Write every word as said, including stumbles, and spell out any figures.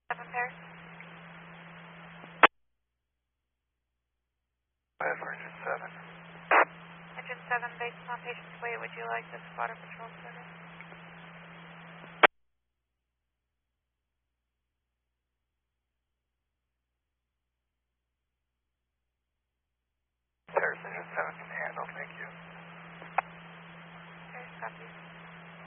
seven pairs. Five for engine seven. Engine seven, based on patient's weight, would you like the spotter patrol service? Paris engine seven can handle, thank you. Okay, copy.